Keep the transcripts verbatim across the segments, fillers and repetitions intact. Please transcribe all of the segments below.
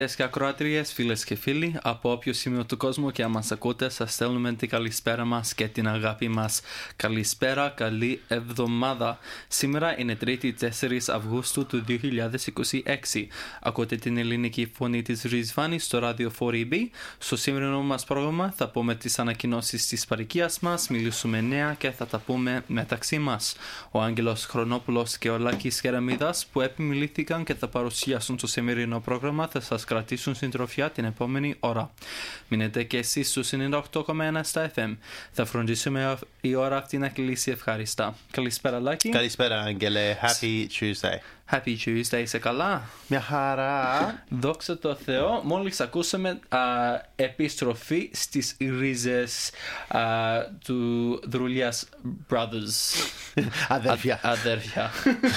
Και ακροατρίες, φίλες και φίλοι, από όποιο σημείο του κόσμου και αν μας ακούτε, σας στέλνουμε την καλησπέρα μας και την αγάπη μας. Καλησπέρα, καλή εβδομάδα. Σήμερα είναι τρίτη τέσσερις Αυγούστου του δύο χιλιάδες είκοσι έξι. Ακούτε την ελληνική φωνή της Ριζβάνη στο ράδιο φορ ι μπι. Στο σημερινό μας πρόγραμμα θα πούμε τις ανακοινώσεις της παροικίας μας, μιλήσουμε νέα και θα τα πούμε μεταξύ μας. Ο Άγγελος Χρονόπουλος και ο Λάκης Κεραμίδας που επιμιλήθηκαν και θα παρουσιάσουν το σημερινό πρόγραμμα θα σας κρατήσουν συντροφιά την επόμενη ώρα. Μείνετε και εσείς στους ενενήντα οκτώ κόμμα ένα στα εφ εμ. Θα φροντίσουμε η ώρα αυτή να κλείσει ευχάριστα. Καλησπέρα, Λάκη. Καλησπέρα, Άγγελε. Happy Tuesday. Happy Tuesday, είσαι καλά? Μια χαρά. Δόξα τω Θεώ, μόλις ακούσαμε α, επιστροφή στις ρίζες α, του Δρουλιάς Brothers. Αδέρφια. Α, αδέρφια.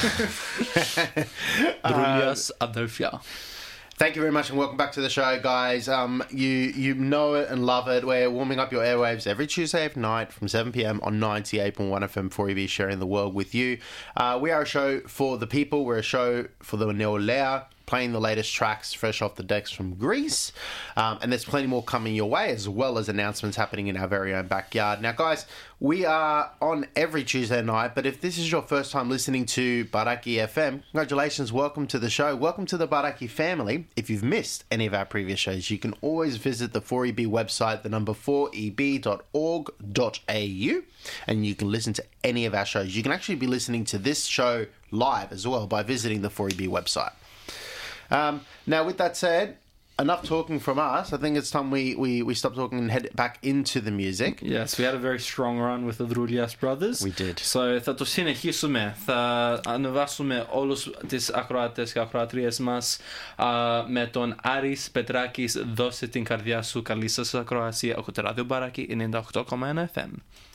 Δρουλιάς αδέρφια. Thank you very much and welcome back to the show, guys. Um, you you know it and love it. We're warming up your airwaves every Tuesday night from seven p.m. on ninety-eight point one F M four E B, sharing the world with you. Uh, we are a show for the people. We're a show for the Neolea, playing the latest tracks fresh off the decks from Greece. Um, and there's plenty more coming your way, as well as announcements happening in our very own backyard. Now, guys, we are on every Tuesday night, but if this is your first time listening to Baraki F M, congratulations, welcome to the show. Welcome to the Baraki family. If you've missed any of our previous shows, you can always visit the four E B website, the number four e b dot org dot a u, and you can listen to any of our shows. You can actually be listening to this show live as well by visiting the four E B website. Um, now, with that said, enough talking from us. I think it's time we, we, we stop talking and head back into the music. Yes, we had a very strong run with the Droulias brothers. We did. So θα το συνεχίσουμε. Θα ανεβάσουμε όλους τις ακροατές και ακροατρίες μας α, με τον Άρης Πετράκης. Δώσε την καρδιά σου. Καλή σας ακροασία. Ακούτε ράδιο Μπαράκι ενενήντα οκτώ κόμμα ένα εφ εμ.